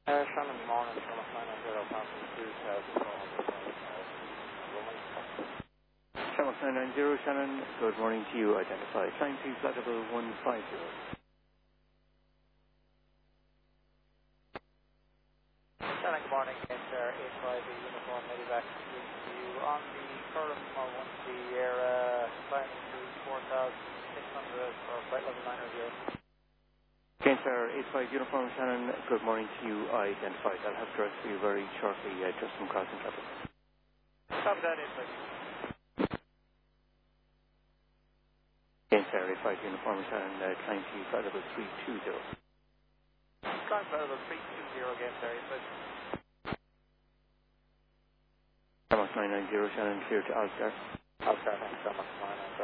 Shannon, morning, Shannon, 990, passing 2,400. Shamrock 990, Shannon, good morning to you. Identify flying to flightable 150. Shannon, good morning, Enter 85 uniform Medivac to you on the current 1C air climbing to 4,600 for flight level 900. Sir, 85 uniform Shannon, good morning to you. Identified. I'll have to for you very shortly, just some crossing traffic. Copy that, 85. Sir, 85 uniform Shannon, trying to flight level 320. Climb flight level 320 again, sir, 85. Shamrock 990, Shannon, clear to Alstar. Alstar, thanks, Shamrock